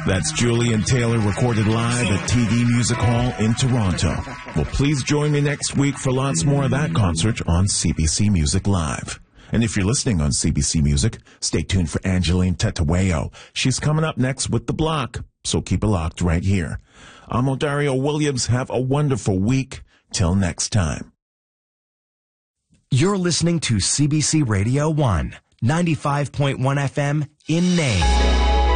That's Julian Taylor recorded live at TD Music Hall in Toronto. Well, please join me next week for lots more of that concert on CBC Music Live. And if you're listening on CBC Music, stay tuned for Angeline Tatawayo. She's coming up next with The Block, so keep it locked right here. I'm Odario Williams. Have a wonderful week. Till next time. You're listening to CBC Radio 1, 95.1 FM in Nain.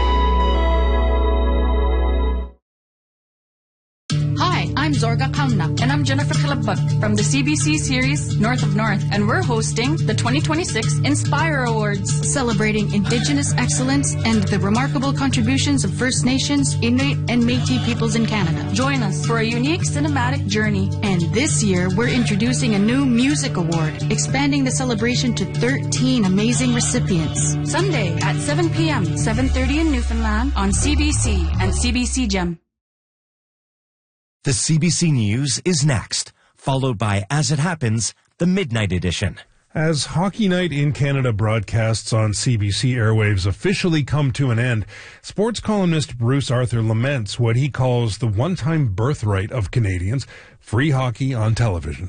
I'm Zorga Kauna. And I'm Jennifer Kalabak from the CBC series North of North. And we're hosting the 2026 Inspire Awards, celebrating Indigenous excellence and the remarkable contributions of First Nations, Inuit, and Métis peoples in Canada. Join us for a unique cinematic journey. And this year, we're introducing a new music award, expanding the celebration to 13 amazing recipients. Sunday at 7 p.m., 7:30 in Newfoundland on CBC and CBC Gem. The CBC News is next, followed by As It Happens, the Midnight Edition. As Hockey Night in Canada broadcasts on CBC airwaves officially come to an end, sports columnist Bruce Arthur laments what he calls the one-time birthright of Canadians, free hockey on television.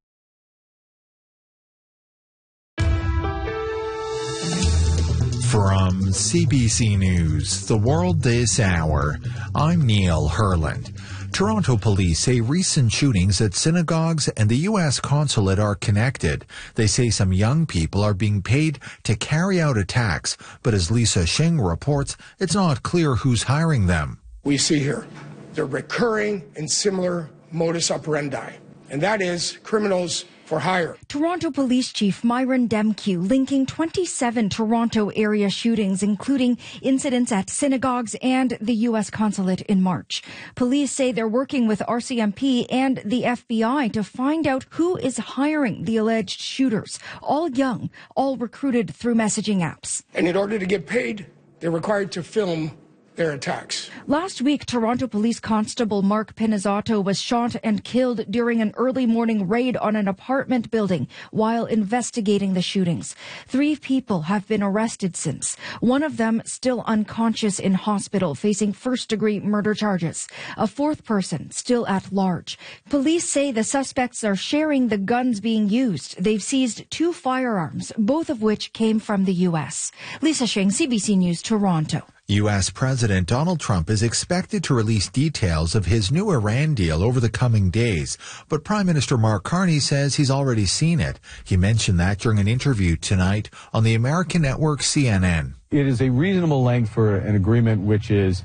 From CBC News, The World This Hour, I'm Neil Herland. Toronto police say recent shootings at synagogues and the U.S. consulate are connected. They say some young people are being paid to carry out attacks, but as Lisa Shing reports, it's not clear who's hiring them. We see here, they're recurring and similar modus operandi, and that is criminals for hire. Toronto Police Chief Myron Demkiw linking 27 Toronto area shootings, including incidents at synagogues and the U.S. consulate in March. Police say they're working with RCMP and the FBI to find out who is hiring the alleged shooters, all young, all recruited through messaging apps. And in order to get paid, they're required to film their attacks. Last week, Toronto Police Constable Mark Pinizzato was shot and killed during an early morning raid on an apartment building while investigating the shootings. 3 people have been arrested since. One of them still unconscious in hospital, facing first-degree murder charges. A 4th person still at large. Police say the suspects are sharing the guns being used. They've seized 2 firearms, both of which came from the U.S. Lisa Shing, CBC News, Toronto. U.S. President Donald Trump is expected to release details of his new Iran deal over the coming days, but Prime Minister Mark Carney says he's already seen it. He mentioned that during an interview tonight on the American network CNN. It is a reasonable length for an agreement which is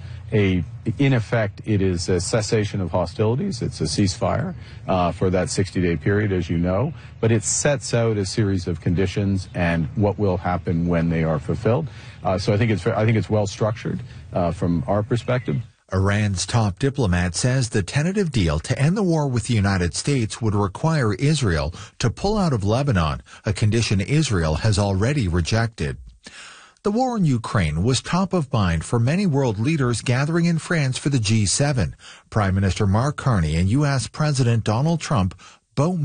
in effect, it is a cessation of hostilities. It's a ceasefire for that 60-day period, as you know. But it sets out a series of conditions and what will happen when they are fulfilled. So I think it's well structured from our perspective. Iran's top diplomat says the tentative deal to end the war with the United States would require Israel to pull out of Lebanon, a condition Israel has already rejected. The war in Ukraine was top of mind for many world leaders gathering in France for the G7. Prime Minister Mark Carney and U.S. President Donald Trump both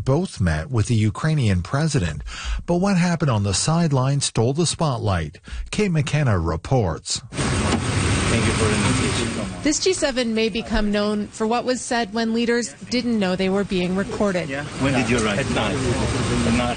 met with the Ukrainian president. But what happened on the sidelines stole the spotlight. Kate McKenna reports. Thank you for the invitation. This G7 may become known for what was said when leaders didn't know they were being recorded. Yeah. When did you arrive? At 9.